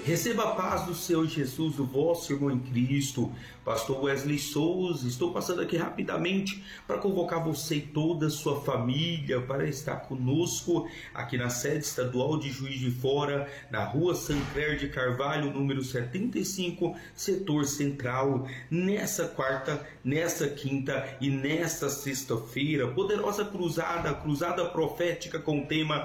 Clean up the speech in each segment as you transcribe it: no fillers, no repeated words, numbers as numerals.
Receba a paz do Senhor Jesus, o vosso irmão em Cristo, pastor Wesley Souza. Estou passando aqui rapidamente para convocar você e toda a sua família para estar conosco aqui na sede estadual de Juiz de Fora, na rua Sancler de Carvalho, número 75, setor central, nessa quarta, nessa quinta e nessa sexta-feira. Poderosa cruzada profética com o tema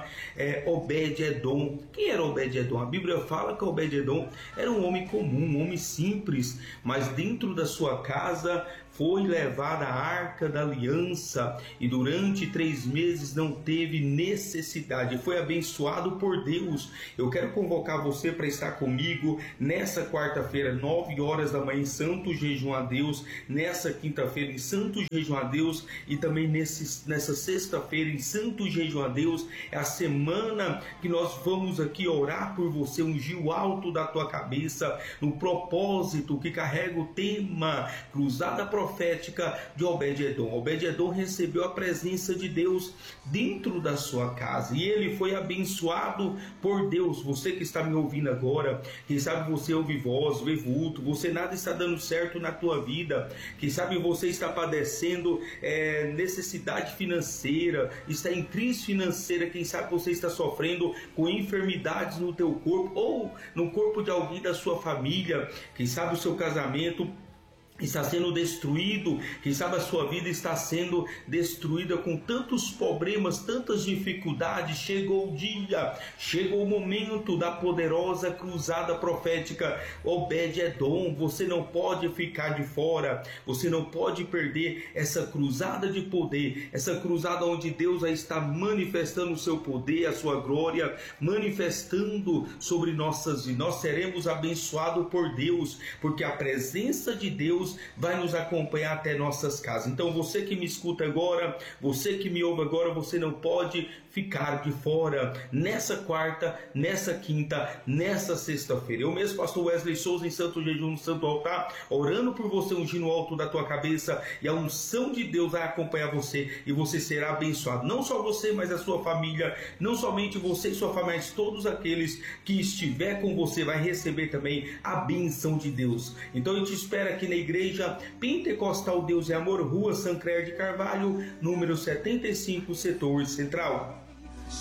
Obed-Edom. Quem era Obed-Edom? A Bíblia fala que Obed-Edom era um homem comum, um homem simples, mas dentro da sua casa foi levada a arca da aliança e durante 3 meses não teve necessidade, foi abençoado por Deus. Eu quero convocar você para estar comigo nessa quarta-feira, 9 horas da manhã, em santo jejum a Deus, nessa quinta-feira em santo jejum a Deus e também nessa sexta-feira em santo jejum a Deus. É a semana que nós vamos aqui orar por você, ungir o alto da tua cabeça no propósito que carrega o tema cruzada profética de Obed-Edom. Obed-Edom recebeu a presença de Deus dentro da sua casa e ele foi abençoado por Deus. Você que está me ouvindo agora, quem sabe você ouve voz, vê vulto, você nada está dando certo na tua vida, quem sabe você está padecendo necessidade financeira, está em crise financeira, quem sabe você está sofrendo com enfermidades no teu corpo ou no corpo de alguém da sua família, quem sabe o seu casamento está sendo destruído, quem sabe a sua vida está sendo destruída com tantos problemas, tantas dificuldades. Chegou o dia, chegou o momento da poderosa cruzada profética Obed-Edom. Você não pode ficar de fora, você não pode perder essa cruzada de poder, essa cruzada onde Deus já está manifestando o seu poder, a sua glória, manifestando sobre nossas vidas. Nós seremos abençoados por Deus, porque a presença de Deus vai nos acompanhar até nossas casas. Então você que me escuta agora, você que me ouve agora, você não pode ficar de fora nessa quarta, nessa quinta, nessa sexta-feira. Eu mesmo, pastor Wesley Souza, em santo jejum, no santo altar, orando por você, ungindo o alto da tua cabeça, e a unção de Deus vai acompanhar você e você será abençoado. Não só você, mas a sua família, não somente você e sua família, mas todos aqueles que estiver com você vai receber também a bênção de Deus. Então eu te espero aqui na Igreja Pentecostal Deus e Amor, rua Sancler de Carvalho, número 75, setor central.